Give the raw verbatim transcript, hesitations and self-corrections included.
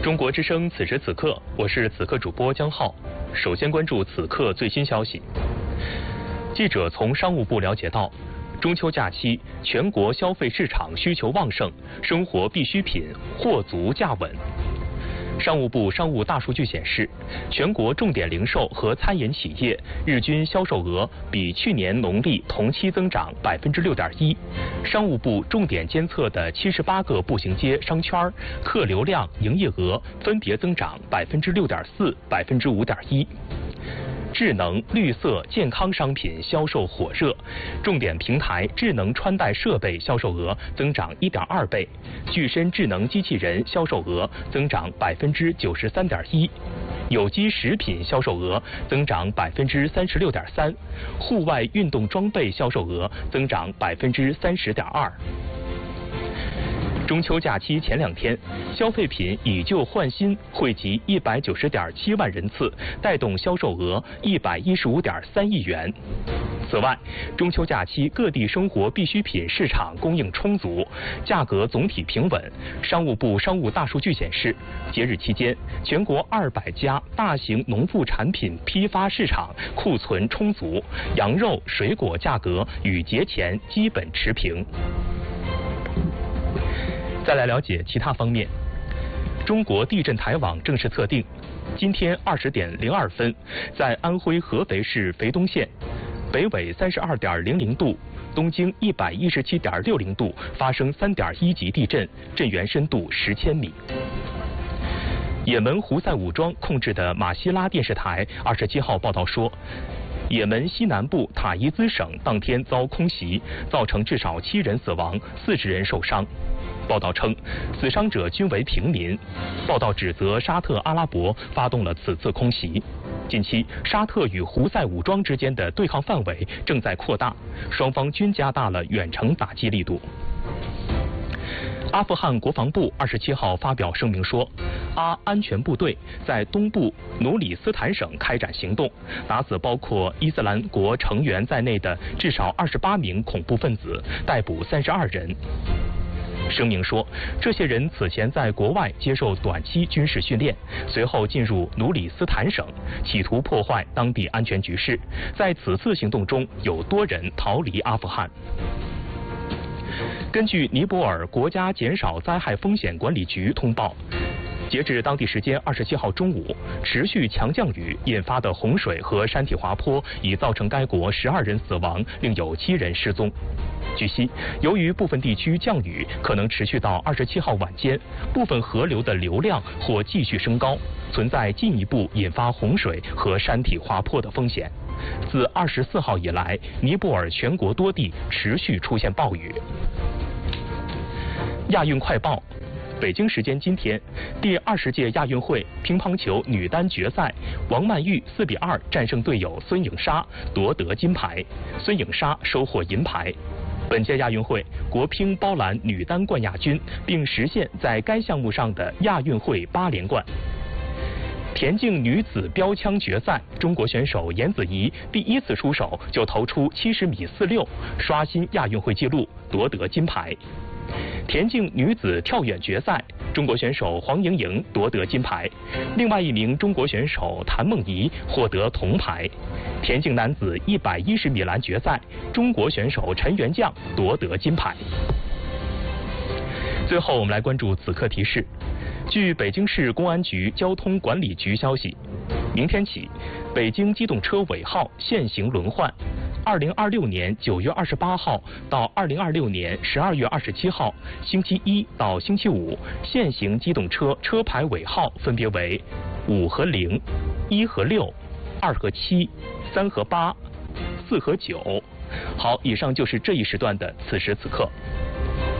中国之声此时此刻，我是此刻主播江浩。首先关注此刻最新消息。记者从商务部了解到，中秋假期全国消费市场需求旺盛，生活必需品货足价稳。商务部商务大数据显示，全国重点零售和餐饮企业日均销售额比去年农历同期增长百分之六点一。商务部重点监测的七十八个步行街商圈客流量、营业额分别增长百分之六点四、百分之五点一。智能、绿色、健康商品销售火热，重点平台智能穿戴设备销售额增长一点二倍，具身智能机器人销售额增长百分之九十三点一，有机食品销售额增长百分之三十六点三，户外运动装备销售额增长百分之三十点二。中秋假期前两天，消费品以旧换新惠及一百九十点七万人次，带动销售额一百一十五点三亿元。此外，中秋假期各地生活必需品市场供应充足，价格总体平稳。商务部商务大数据显示，节日期间，全国二百家大型农副产品批发市场库存充足，羊肉、水果价格与节前基本持平。再来了解其他方面。中国地震台网正式测定，今天二十点零二分，在安徽合肥市肥东县，北纬三十二点零零度，东经一百一十七点六零度发生三点一级地震，震源深度十千米。也门胡塞武装控制的马希拉电视台二十七号报道说，也门西南部塔伊兹省当天遭空袭，造成至少七人死亡，四十人受伤。报道称，死伤者均为平民。报道指责沙特阿拉伯发动了此次空袭。近期，沙特与胡塞武装之间的对抗范围正在扩大，双方均加大了远程打击力度。阿富汗国防部二十七号发表声明说，阿安全部队在东部努里斯坦省开展行动，打死包括伊斯兰国成员在内的至少二十八名恐怖分子，逮捕三十二人。声明说，这些人此前在国外接受短期军事训练，随后进入努里斯坦省，企图破坏当地安全局势。在此次行动中，有多人逃离阿富汗。根据尼泊尔国家减少灾害风险管理局通报，截至当地时间二十七号中午，持续强降雨引发的洪水和山体滑坡已造成该国十二人死亡，另有七人失踪。据悉，由于部分地区降雨可能持续到二十七号晚间，部分河流的流量或继续升高，存在进一步引发洪水和山体滑坡的风险。自二十四号以来，尼泊尔全国多地持续出现暴雨。亚运快报。北京时间今天，第二十届亚运会乒乓球女单决赛，王曼玉四比二战胜队友孙颖莎，夺得金牌，孙颖莎收获银牌。本届亚运会，国乒包揽女单冠亚军，并实现在该项目上的亚运会八连冠。田径女子标枪决赛，中国选手严子怡第一次出手就投出七十米四六，刷新亚运会纪录，夺得金牌。田径女子跳远决赛，中国选手黄莹莹夺得金牌，另外一名中国选手谭梦怡获得铜牌。田径男子一百一十米栏决赛，中国选手陈元将夺得金牌。最后，我们来关注此刻提示。据北京市公安局交通管理局消息，明天起，北京机动车尾号限行轮换。二零二六年九月二十八号到二零二六年十二月二十七号，星期一到星期五，限行机动车车牌尾号分别为五和零、一和六、二和七、三和八、四和九。好，以上就是这一时段的此时此刻。